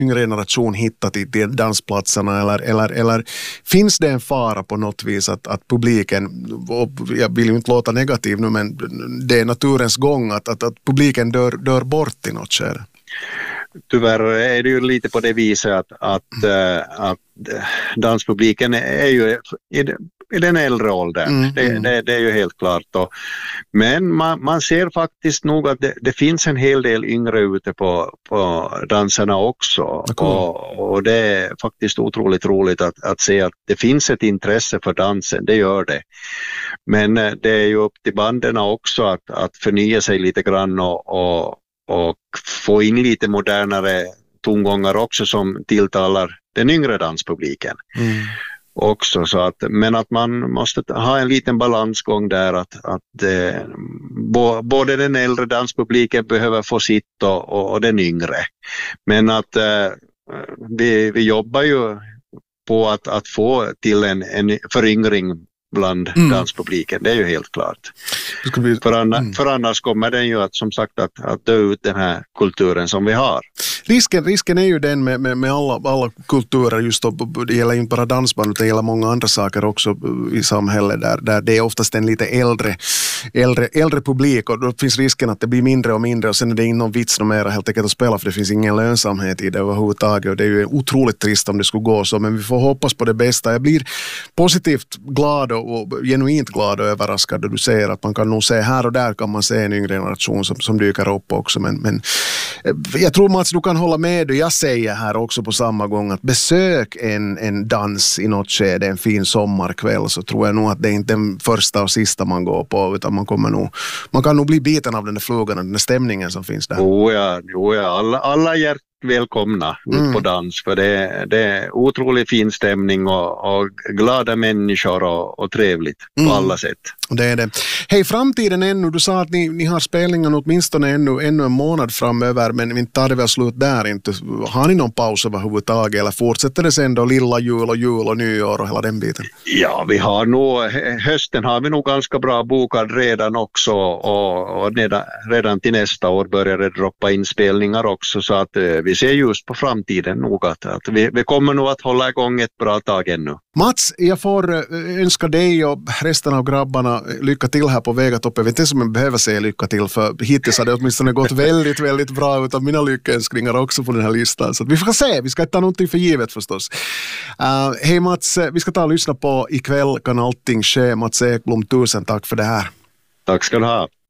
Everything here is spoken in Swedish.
yngre generation hitta till dansplatserna eller finns det en fara på något vis att publiken, och jag vill ju inte låta negativ nu, men det är naturens gång att publiken dör bort i något skede? Tyvärr är det ju lite på det viset att danspubliken är ju i den äldre åldern. Det är ju helt klart. Men man ser faktiskt nog att det finns en hel del yngre ute på danserna också. Och det är faktiskt otroligt roligt att se att det finns ett intresse för dansen. Det gör det. Men det är ju upp till banden också att förnya sig lite grann och få in lite modernare tongångar också som tilltalar den yngre danspubliken. Också, men att man måste ha en liten balansgång där att både den äldre danspubliken behöver få sitt och den yngre. Men att vi jobbar ju på att få till en föryngring bland danspubliken, det är ju helt klart. För annars kommer den ju som sagt att dö ut den här kulturen som vi har. Risken är ju den med alla kulturer, just då, det gäller inte bara dansband utan det gäller många andra saker också i samhället där det är oftast en lite äldre publik, och då finns risken att det blir mindre och mindre, och sen är det ingen vits mer helt enkelt att spela, för det finns ingen lönsamhet i det överhuvudtaget, och det är ju otroligt trist om det skulle gå så, men vi får hoppas på det bästa. Jag blir positivt glad och genuint glad och överraskad då du säger att man kan nog se här och där kan man se en yngre generation som dyker upp också, men jag tror, Mats, du kan hålla med, och jag säger här också på samma gång att besök en dans i något skede en fin sommarkväll, så tror jag nog att det är inte den första och sista man går på, utan man kan nog bli biten av den där flugan och den där stämningen som finns där. Jo ja. Alla välkomna ut på dans, för det är otroligt fin stämning och glada människor och trevligt på alla sätt. Det är det. Hej, framtiden ännu, du sa att ni har spelningen åtminstone ännu en månad framöver, men inte tar det väl slut där inte. Har ni någon paus överhuvudtaget, eller fortsätter det sen då lilla jul och nyår och hela den biten? Ja, vi har nog, hösten har vi nog ganska bra bokad redan också, och redan till nästa år börjar det droppa inspelningar också, så att vi ser just på framtiden nog att vi kommer nog att hålla igång ett bra tag ännu. Mats, jag får önska dig och resten av grabbarna lycka till här på vägen upp. Jag vet inte om jag behöver säga lycka till, för hittills har det åtminstone gått väldigt, väldigt bra utav mina lyckönskningar också på den här listan. Så vi får se, vi ska ta någonting för givet förstås. Hej Mats, vi ska ta och lyssna på Ikväll kan allting ske. Mats Ekblom, tusen tack för det här. Tack ska du ha.